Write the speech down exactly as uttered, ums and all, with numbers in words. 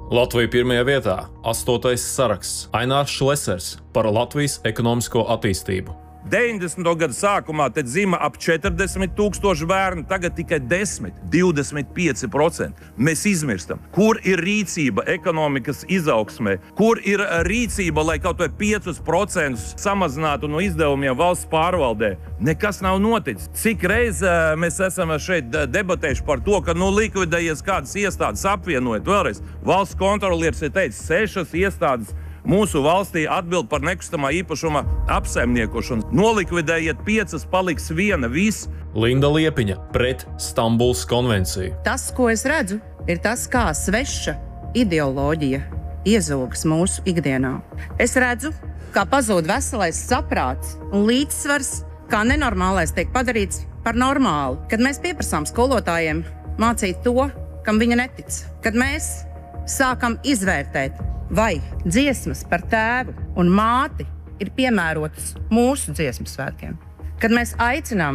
Latvija pirmajā vietā, astotais saraksts. Ainārs Šlesers par Latvijas ekonomisko attīstību. deviņdesmito gadu sākumā te dzima ap četrdesmit tūkstoši bērnu, tagad tikai desmit, divdesmit pieci procenti. Mēs izmirstam. Kur ir rīcība ekonomikas izaugsmē? Kur ir rīcība, lai kaut vai piecus procentus samazinātu no izdevumiem valsts pārvaldē? Nekas nav noticis. Cik reiz mēs esam šeit debatējuši par to, ka nu likvidējies kādas iestādes apvienojot vēlreiz. Valsts kontrolieris ir teicis, sešas iestādes mūsu valstī atbild par nekustamā īpašuma apsaimniekošanu. Nolikvidējiet piecas, paliks viena, viss. Linda Liepiņa pret Stambulas konvenciju. Tas, ko es redzu, ir tas, kā sveša ideoloģija iezogas mūsu ikdienā. Es redzu, kā pazūd veselais saprāts un līdzsvars, kā nenormālais tiek padarīts par normālu. Kad mēs pieprasām skolotājiem mācīt to, kam viņa netic. Kad mēs sākam izvērtēt, vai dziesmas par tēvu un māti ir piemērotas mūsu dziesmu svētkiem. Kad mēs aicinām